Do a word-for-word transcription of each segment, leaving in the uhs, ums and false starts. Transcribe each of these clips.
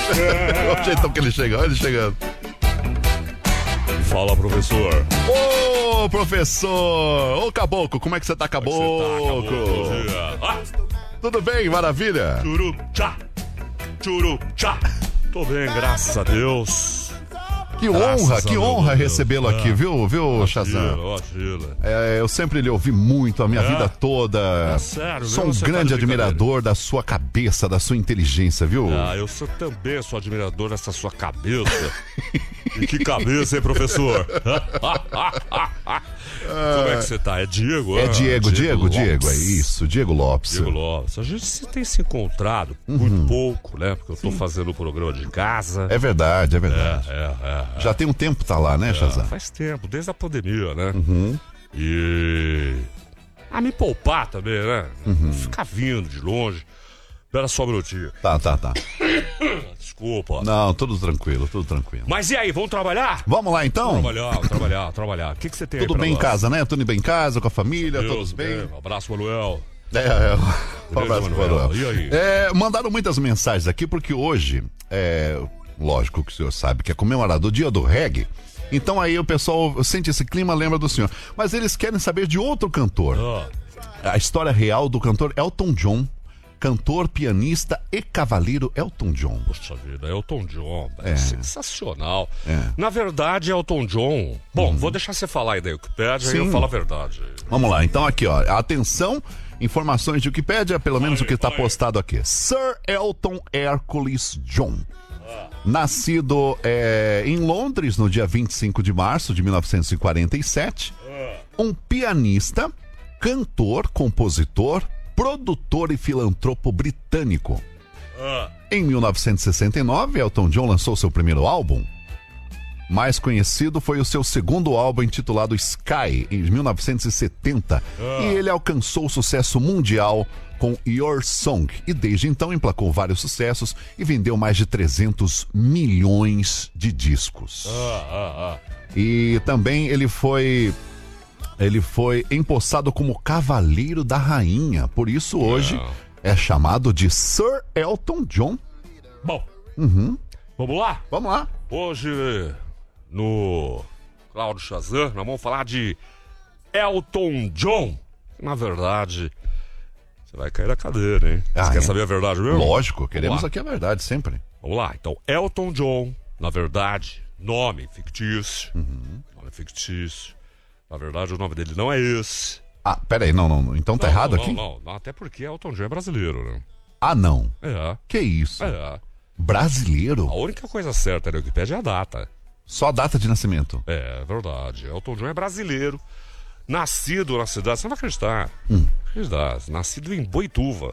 O jeitão que ele chega, olha ele chegando. Fala, professor. Ô, professor! Ô, Caboclo, como é que você tá, Caboclo? Como é que você tá, Caboclo? Bom dia. Ah, tudo bem, maravilha? Churupchá, churupchá. Tô bem, graças a Deus. Que honra, que honra recebê-lo aqui, viu, viu, Shazam? É, eu sempre lhe ouvi muito a minha é? vida toda. É sério, sou um grande tá admirador da sua cabeça, da sua inteligência, viu? Ah, eu sou também sou admirador dessa sua cabeça. E que cabeça, hein, professor? Como é que você tá? É Diego? É ah, Diego, Diego, Diego, Diego, é isso, Diego Lopes. Diego Lopes. A gente tem se encontrado uhum. muito pouco, né? Porque eu tô Sim. fazendo o programa de casa. É verdade, é verdade. É, é, é, Já tem um tempo que tá lá, né, Shazam? É, faz tempo, desde a pandemia, né? Uhum. E... Ah, me poupar também, né? Uhum. Ficar vindo de longe. Espera só um minutinho. Tá, tá, tá. Desculpa. Não, tudo tranquilo, tudo tranquilo. Mas e aí, vamos trabalhar? Vamos lá, então? Trabalhar, trabalhar, trabalhar. O que, que você tem Tudo aí pra bem nós? em casa, né? Tudo bem em casa, com a família, Deus, todos bem? bem? Um abraço, Manuel. É, é. Um abraço, Manuel. E aí? É, mandaram muitas mensagens aqui, porque hoje, é, lógico que o senhor sabe que é comemorado o dia do reggae. Então aí o pessoal sente esse clima, lembra do senhor. Mas eles querem saber de outro cantor. Ah. A história real do cantor Elton John. Cantor, pianista e cavaleiro Elton John. Poxa vida, Elton John, é, É. sensacional. É. Na verdade, Elton John... Bom, vou deixar você falar aí da Wikipédia e eu Sim. falo a verdade. Vamos lá, então aqui, ó. Atenção, informações de Wikipédia, pelo menos Vai, o que está vai. postado aqui. Sir Elton Hercules John. Nascido é, em Londres no dia vinte e cinco de março de mil novecentos e quarenta e sete. Um pianista, cantor, compositor, produtor e filantropo britânico. Ah. Em mil novecentos e sessenta e nove, Elton John lançou seu primeiro álbum. Mais conhecido foi o seu segundo álbum, intitulado Sky, em mil novecentos e setenta. Ah. E ele alcançou sucesso mundial com Your Song. E desde então emplacou vários sucessos e vendeu mais de trezentos milhões de discos. Ah, ah, ah. E também ele foi... Ele foi empossado como Cavaleiro da Rainha. Por isso hoje Não. é chamado de Sir Elton John. Bom, Uhum. vamos lá? Vamos lá. Hoje, no Cláudio Shazam, nós vamos falar de Elton John. Na verdade, você vai cair da cadeira, hein? Ah, você quer é? saber a verdade mesmo? Lógico, queremos lá. aqui a verdade sempre. Vamos lá, então, Elton John, na verdade, nome fictício. Uhum. Nome fictício. Na verdade, o nome dele não é esse. Ah, peraí, não, não, não. Então tá Não, errado não, aqui? Não, não, até porque Elton John é brasileiro, né? Ah, não. É, Que isso? é. Brasileiro? A única coisa certa na Wikipedia é a data. Só a data de nascimento. É, é verdade. Elton John é brasileiro. Nascido na cidade, você não vai acreditar. Hum. Acreditar. Nascido em Boituva.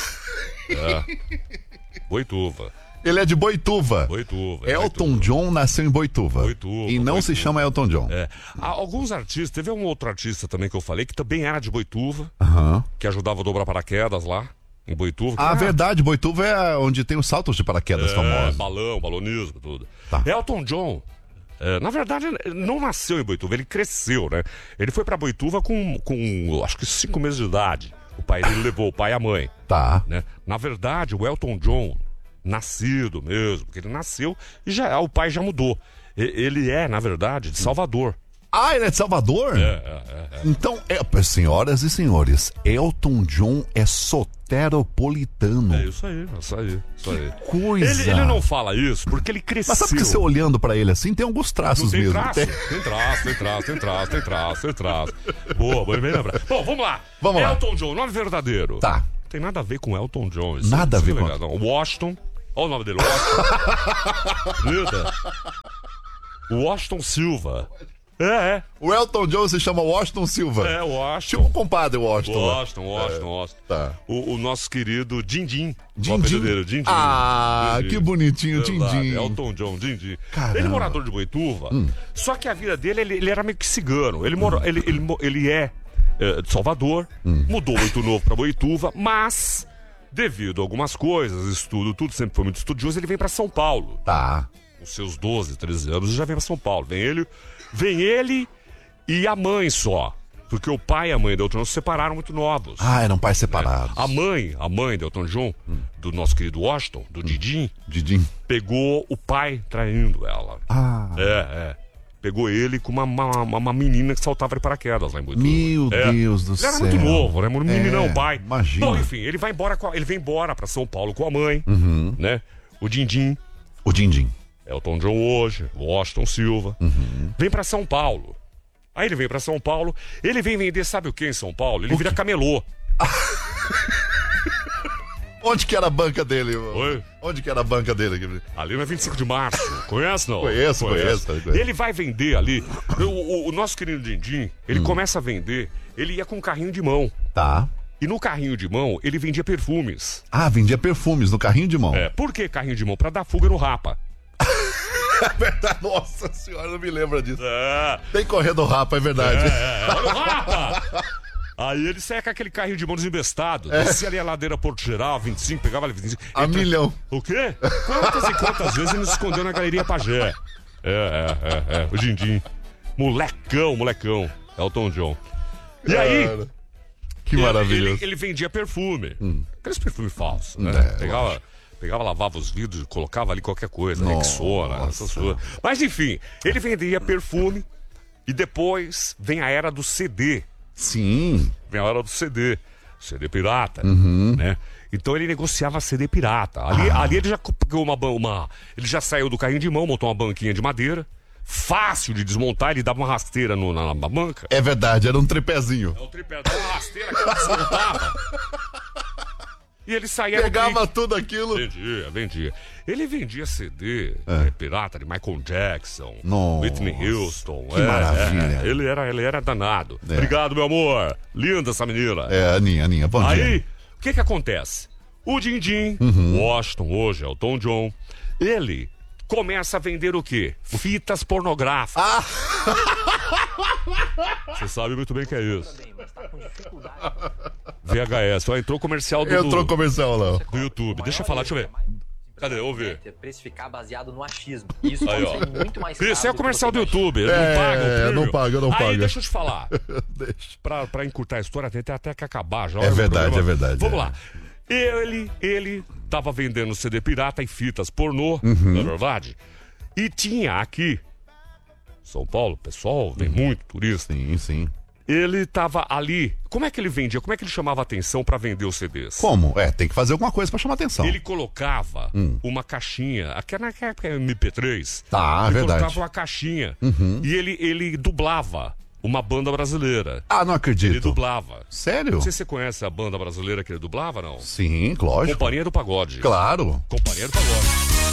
É. Boituva. Ele é de Boituva. Boituva. é Elton Boituva. John nasceu em Boituva. Boituva, E não Boituva. se chama Elton John. É. Há alguns artistas, teve um outro artista também que eu falei, que também era de Boituva, Aham. que ajudava a dobrar paraquedas lá, em Boituva. que Ah, era- verdade, Boituva é onde tem os saltos de paraquedas É, famosos. balão, balonismo, tudo. Tá. Elton John, é, na verdade, ele não nasceu em Boituva, ele cresceu, né? Ele foi pra Boituva com, com, acho que cinco meses de idade. O pai dele levou, o pai e a mãe, Tá. né? Na verdade, o Elton John, nascido mesmo, porque ele nasceu e já, o pai já mudou. E- Ele é, na verdade, de Salvador. Ah, ele é de Salvador? É, é, é. é. Então, é, senhoras e senhores, Elton John é soteropolitano. É isso aí, isso aí, isso aí. Coisa. Ele, ele não fala isso porque ele cresceu. Mas sabe que você olhando pra ele assim, tem alguns traços Não tem mesmo. traço? Tem traço, tem traço, tem traço, tem traço, tem traço. Boa, boa, bem lembrado. Bom, vamos lá. Vamos lá. Elton John, nome verdadeiro. Tá. Não tem nada a ver com Elton John. Isso Nada a isso ver é com- legal. Não, Washington. Olha o nome dele, Washington. Lida. Washington Silva. É, é. O Elton John se chama Washington Silva. É, Washington. Tipo um compadre Washington. lá. Washington, Washington, Washington. Tá. O, o nosso querido Dindim. Din O apelido Din? dele, Dindim. Ah, Dindim. que bonitinho, Verdade, Dindim. Elton John, Dindim. Caramba. Ele é morador de Boituva, só que a vida dele, ele, ele era meio que cigano. Ele, mora, ele, ele, mo- ele é, é, de Salvador, mudou muito novo pra Boituva, mas, devido a algumas coisas, estudo, tudo, sempre foi muito estudioso, ele vem pra São Paulo. Tá. Com seus doze, treze anos, já vem pra São Paulo. Vem ele, vem ele e a mãe só. Porque o pai e a mãe do Elton John se separaram muito novos. Ah, eram pais separados. A mãe, a mãe do Elton John, do nosso querido Washington, do Didim, Didim. pegou o pai traindo ela. Ah. É, é. Pegou ele com uma, uma, uma menina que saltava de paraquedas lá em Boituva. Meu é. Deus do ele céu. Ele era muito novo, né? Meninão, é, pai. Imagina. Bom, enfim, ele vai embora, com a, ele vem embora pra São Paulo com a mãe, uhum. né? O Dindim. O Dindim. Elton John hoje, Washington Silva. Uhum. Vem pra São Paulo. Aí ele vem pra São Paulo, ele vem vender, sabe o que em São Paulo? Ele vira camelô. Onde que era a banca dele? Oi? Onde que era a banca dele? Ali na vinte e cinco de março. Conhece, não? Conheço, conheço. conheço. Ele vai vender ali. O, o, o nosso querido Dindim, ele hum. começa a vender. Ele ia com um carrinho de mão. Tá. E no carrinho de mão, ele vendia perfumes. Ah, vendia perfumes no carrinho de mão. É, por que carrinho de mão? Pra dar fuga no rapa. É verdade. Nossa senhora, não me lembra disso. É. Tem correndo o rapa, é verdade. É, olha o rapa! Aí ele saia com aquele carrinho de mão desembestado, é. descia ali a ladeira Porto Geral, vinte e cinco, pegava ali vinte e cinco. A entra... milhão. O quê? Quantas e quantas vezes ele se escondeu na Galeria Pajé? É, é, é, é. O Dindim. Molecão, molecão. Elton John. E Cara, aí... Que maravilhoso. Ele, ele, ele vendia perfume. Hum. Aqueles perfumes falsos, né? É, pegava, pegava, lavava os vidros, colocava ali qualquer coisa, Rexona, essas coisas. Mas enfim, ele vendia perfume e depois vem a era do C D. Sim. Vem a hora do C D. C D pirata, uhum. né? Então ele negociava C D pirata. Ali, ah. ali ele já pegou uma, uma... Ele já saiu do carrinho de mão, montou uma banquinha de madeira. Fácil de desmontar, ele dava uma rasteira no, na, na banca. É verdade, era um tripézinho. É um tripé, dava uma rasteira que ele desmontava. E ele saía... Pegava no... tudo aquilo. Vendia, vendia. Ele vendia C D é. É, pirata de Michael Jackson, Nossa. Whitney Houston. Que é, maravilha. É, ele, era, ele era danado. É. Obrigado, meu amor. Linda essa menina. É, Aninha, Aninha, bom Aí, dia. Aí, o que que acontece? O Dindim, uhum. Washington hoje, Elton John, ele começa a vender o quê? Fitas pornográficas. Ah. Você sabe muito bem que é isso. V H S. Ó, entrou comercial do... Entrou do, comercial lá. Do YouTube. Deixa eu falar, deixa eu ver. Cadê? Vamos ver. Precificar baseado no achismo. Isso aí, ó. muito mais Isso é o comercial do YouTube. Eles é, não pagam. É, não paga, não Aí, paga. deixa eu te falar. Deixa. Pra, pra encurtar a história, tem até que acabar já. É verdade, é verdade. Vamos é. lá. Ele, ele tava vendendo C D pirata e fitas pornô, uhum. não é verdade? E tinha aqui, São Paulo, pessoal, vem uhum. muito turista. Sim, sim. Ele tava ali. Como é que ele vendia? Como é que ele chamava atenção pra vender os C Ds? Como? É, tem que fazer alguma coisa pra chamar atenção. Ele colocava hum. uma caixinha, aquela época M P três. Tá, ele verdade. colocava uma caixinha uhum. e ele, ele dublava uma banda brasileira. Ah, não acredito. Ele dublava. Sério? Não sei se você conhece a banda brasileira que ele dublava, não? Sim, lógico. Companhia do Pagode. Claro. Companhia do Pagode.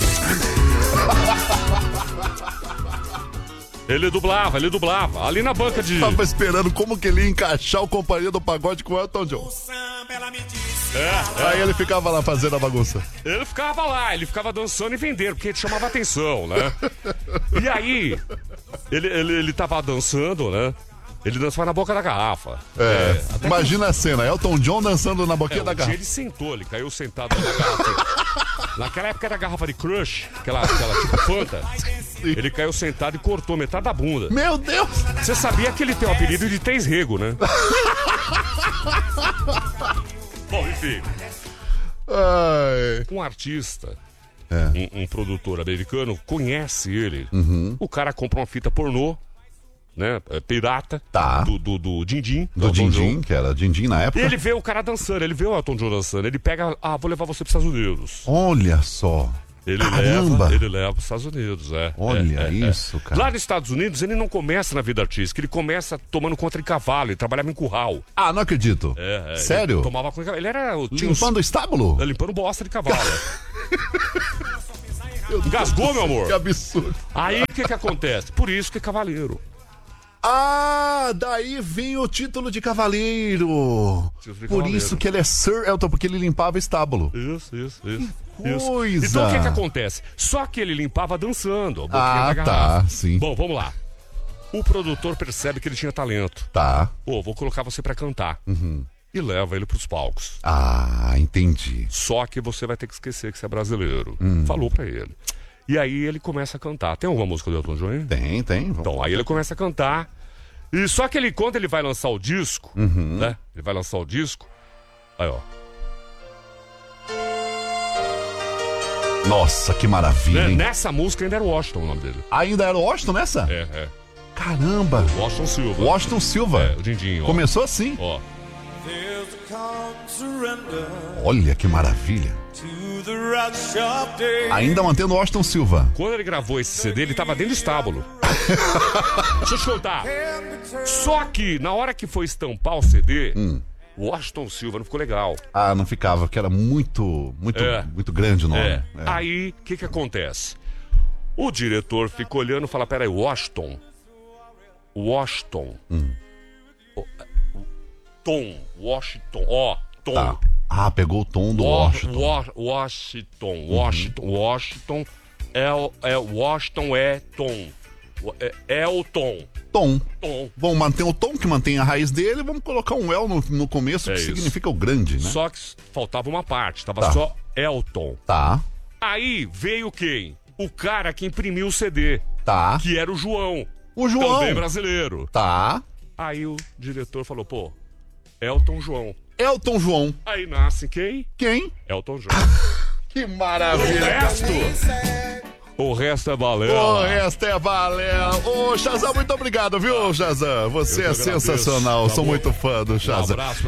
Ele dublava, ele dublava. Ali na banca de... Tava esperando como que ele ia encaixar o Companhia do Pagode com o Elton John. É, é. Aí ele ficava lá fazendo a bagunça. Ele ficava lá, ele ficava dançando e vendendo, porque ele chamava atenção, né? E aí, ele, ele, ele tava dançando, né? Ele dançava na boca da garrafa. É, é imagina que... a cena, Elton John dançando na boquinha é, da um garrafa. Ele sentou, ele caiu sentado na garrafa. Naquela época era a garrafa de Crush, aquela, aquela tipo Fanta. Sim. Ele caiu sentado e cortou metade da bunda. Meu Deus! Você sabia que ele tem o apelido de Tens Rego, né? Bom, enfim. Ai. Um artista, é. um, um produtor americano, conhece ele. Uhum. O cara compra uma fita pornô, né? Pirata. Tá. Do, do, do Dindim. Do Dindim, que era Dindim na época. E ele vê o cara dançando, ele vê o Elton John dançando. Ele pega, ah, vou levar você para os Estados Unidos. Olha só. Ele Caramba. leva, ele leva para os Estados Unidos, é. Olha é, é, isso, é. cara. Lá nos Estados Unidos, ele não começa na vida artística, ele começa tomando conta de cavalo, ele trabalhava em curral. Ah, não acredito. É, é, Sério? Ele tomava conta de cavalo. Ele era... Limpando o estábulo? É, limpando bosta de cavalo. Engasgou, meu amor? Que absurdo. Aí, o que que acontece? Por isso que é cavaleiro. Ah, daí vem o título de cavaleiro. Título de Por cavaleiro. Isso que ele é Sir Elton, porque ele limpava estábulo. Isso, isso, isso. Coisa. Então o que que acontece? Só que ele limpava dançando. Ah, tá, sim. Bom, vamos lá. O produtor percebe que ele tinha talento. Tá. Pô, vou colocar você pra cantar. Uhum. E leva ele pros palcos. Ah, entendi. Só que você vai ter que esquecer que você é brasileiro. Hum. Falou pra ele. E aí ele começa a cantar. Tem alguma música do Elton John aí? Tem, tem. Vamos então, aí ele começa a cantar. E só que ele, quando ele vai lançar o disco, uhum. né? Ele vai lançar o disco. Aí, ó. Nossa, que maravilha, Né? hein? Nessa música ainda era o Washington o nome dele. Ainda era o Washington nessa? É, é. Caramba. Washington Silva. Washington Silva. É, o Dindinho. Ó. Começou assim. Ó. Olha que maravilha. Ainda mantendo o Washington Silva. Quando ele gravou esse C D, ele tava dentro do estábulo. Deixa eu te contar. Só que, na hora que foi estampar o C D, Hum. o Washington Silva não ficou legal. Ah, não ficava, porque era muito, muito, É. muito grande o nome. É. É. Aí, o que que acontece? O diretor fica olhando e fala, peraí, Washington. Washington. Hum. O- o- Tom. Washington. Ó, Tom. Tá. Ah, pegou o tom do Wa- Washington. Wa- Washington. Washington. Washington. É, o- é Washington é Tom. É, é o Tom. Tom. Tom. Vamos manter o tom, que mantém a raiz dele, vamos colocar um El no, no começo, É que isso. significa o grande, né? Só que faltava uma parte, tava Tá. só Elton. Tá, Aí veio quem? O cara que imprimiu o C D, tá. que era o João. O João. Também brasileiro. Tá. Aí o diretor falou, pô, Elton João. Elton João. Aí nasce quem? Quem? Elton João. Que O maravilha. resto... O resto é O balela. resto é balela. Ô, Shazam, muito obrigado, viu, Shazam? Você Eu é que agradeço. sensacional. Tá Sou bom. muito fã do Um Shazam. abraço pra